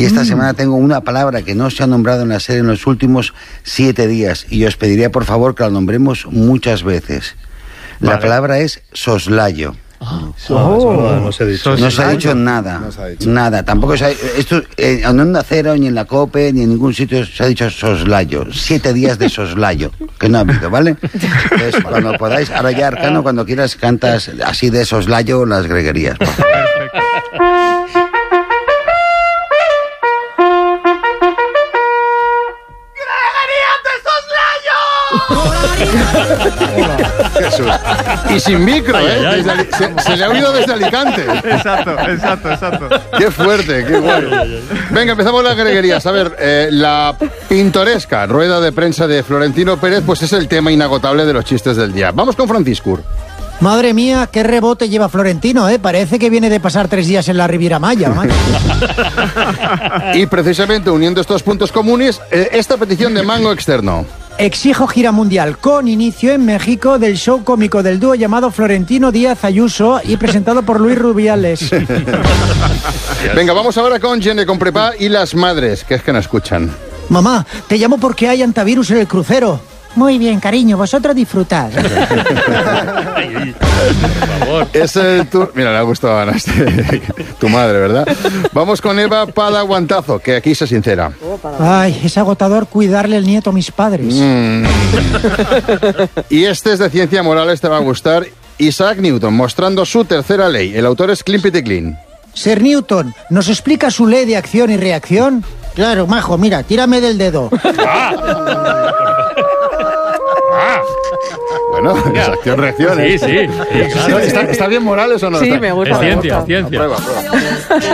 esta semana tengo una palabra que no se ha nombrado en la serie en los últimos 7 días y os pediría por favor que la nombremos muchas veces. La palabra es soslayo. No se ha dicho. No se ha dicho nada. Nada. Tampoco se ha, esto en Onda Cero, ni en la COPE, ni en ningún sitio se ha dicho soslayo. 7 días de soslayo, que no ha habido, ¿vale? Entonces, cuando podáis, ahora ya, Arcano, cuando quieras, cantas así de soslayo las greguerías. Por favor. Jesús. Y sin micro, ¿eh? Se le ha oído desde Alicante. Exacto. Qué fuerte, qué bueno. Venga, empezamos las greguerías. A ver, la pintoresca rueda de prensa de Florentino Pérez, pues es el tema inagotable de los chistes del día. Vamos con Francisco. Madre mía, qué rebote lleva Florentino, ¿eh? Parece que viene de pasar 3 días en la Riviera Maya, macho. Y precisamente uniendo estos puntos comunes, esta petición de Mango Externo. Exijo gira mundial con inicio en México del show cómico del dúo llamado Florentino Díaz Ayuso y presentado por Luis Rubiales. Venga, vamos ahora con Gene con Prepa y las madres, que es que no escuchan. Mamá, te llamo porque hay antivirus en el crucero. Muy bien, cariño, vosotros disfrutad. Por favor. Es el turno. Mira, le ha gustado a Ana, tu madre, ¿verdad? Vamos con Eva Padaguantazo, que aquí se sincera. Ay, es agotador cuidarle el nieto a mis padres. Y este es de ciencia moral, te va a gustar. Isaac Newton, mostrando su tercera ley. El autor es Clint Piticlin. Sir Newton, ¿nos explica su ley de acción y reacción? Claro, majo, mira, tírame del dedo. Bueno, es acción-reacción. Sí, claro. ¿Está bien Morales o no? Sí, me gusta. Es ciencia. Prueba.